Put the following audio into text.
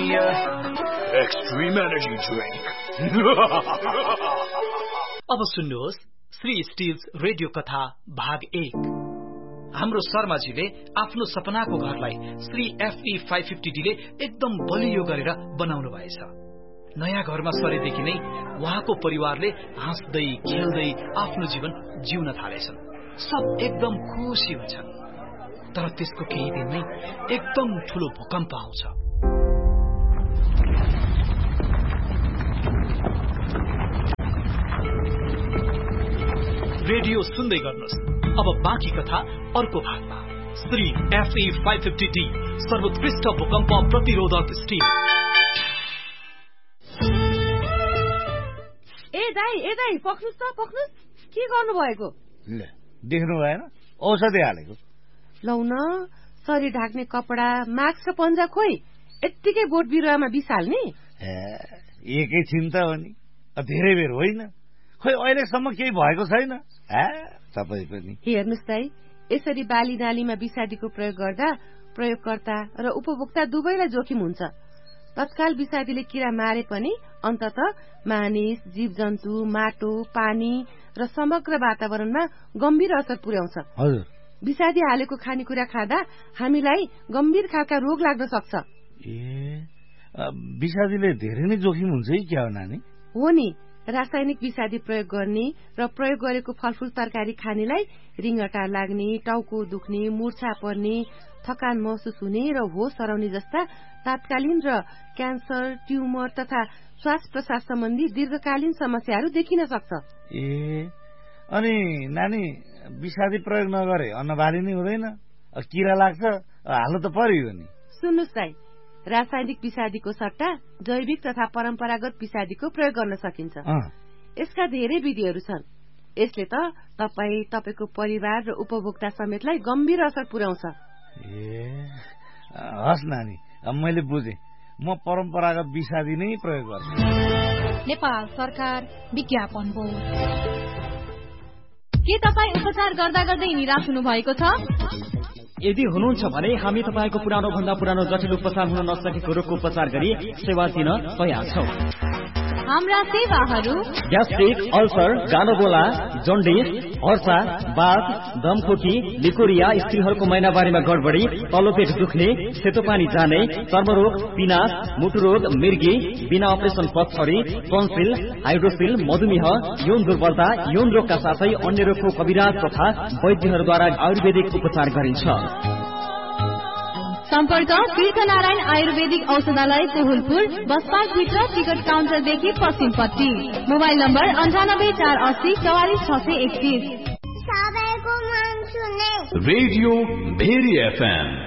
Extreme energy drink. अब सुन्नुहोस् Shri stills radio कथा भाग 1। हाम्रो शर्माजीले आफ्नो सपनाको घरलाई श्री FE 550D ले एकदम बलियो गरेर बनाउनु भएछ। नयाँ घरमा सरेदेखि नै उहाँको परिवारले हाँस्दै खेल्दै आफ्नो जीवन जिउन थालेछन्। सब एकदम खुसी हुन्छन्। तर त्यसको केही दिनमै एकदम ठूलो भूकम्प आउँछ। रेडियो सुन्दै गर्नुहोस्। अब बाँकी कथा अर्को भागमा। श्री FE 550D सर्वोत्कृष्ट भूकम्प प्रतिरोधक स्टिल। ए दाइ पक्नुस् त पक्नुस्। के गर्नु भएको? ल देख्नु भएन औषधि हालेको। लौ न शरीर ढाक्ने कपडा मास्क र पन्जा खोइ यत्तिकै बोट बिरुवामा बिसाल्ने। एकैछिन त हो नि, धेरै बेर होइन। खोइ अहिलेसम्म केही भएको छैन। तपाई पनि हेर्नुस् दाइ, यसरी बाली नालीमा विषादीको प्रयोग गर्दा प्रयोगकर्ता र उपभोक्ता दुवैलाई जोखिम हुन्छ। तत्काल विषादीले किरा मारे पनि अन्तत मानिस, जीवजन्तु, माटो, पानी र समग्र वातावरणमा गम्भीर असर पुर्याउँछ। हजुर, विषादी हालेको खानेकुरा खाँदा हामीलाई गम्भीर खालका रोग लाग्न सक्छ। विषादीले धेरै नै जोखिम हुन्छ है क्या हो नानी? हो नि, रासायनिक विषादी प्रयोग गर्ने र प्रयोग गरेको फलफूल तरकारी खानेलाई रिङ्गटा लाग्ने, टाउको दुख्ने, मूर्छा पर्ने, थकान महसुस हुने र होस हराउने जस्ता तात्कालीन र क्यान्सर, ट्युमर तथा श्वास प्रश्वास सम्बन्धी दीर्घकालीन समस्याहरू देखिन सक्छ। अनि नानी, विषादी प्रयोग नगरे अन्नबाली नै हुँदैन, किरा लाग्छ, हाल्नु त पर्यो नि। सुन्नुस् दाइ, रासायनिक विषादीको सट्टा जैविक तथा परम्परागत विषादीको प्रयोग गर्न सकिन्छ। यसका धेरै विधिहरू छन्। यसले त तपाईको परिवार र उपभोक्ता समेतलाई गम्भीर असर पुर्याउँछ। हस् नानी, मैले बुझे। म परम्परागत विषादी नै प्रयोग गर्छु। नेपाल सरकार विज्ञापन बोर्ड। के तपाई उपचार गर्दा गर्दै निराश हुनु भएको छ? यदि हुनुहुन्छ भने हामी तपाईको पुरानो भन्दा पुरानो जटिल उपचार हुन नसकेको रोगको उपचार गरी सेवा दिन तयार छौं। हाम्रा सेवाहरू ग्यास्ट्रिक, अल्सर, गानोबोला, जन्डिस, हर्सा, बाथ, दमखोकी, लिकोरिया, स्त्रीहरूको महिनावारीमा गडबडी, तल्लो पेट दुख्ने, सेतो पानी जाने, चर्मरोग, पिनास, मुटुरोग, मिर्गी, बिना अपरेसन पथरी, टन्सिल, हाइड्रोसिल, मधुमेह, यौन दुर्बलता, यौन रोगका साथै अन्य रोगको कविराज तथा वैद्यहरूद्वारा आयुर्वेदिक उपचार गरिन्छ। सम्पर्क तीर्थनारायण आयुर्वेदिक औषधालय कोहुलपुर, बस पार्क भित्र ticket काउन्टरदेखि पश्चिमपट्टि। Mobile number 9848044631। Radio very FM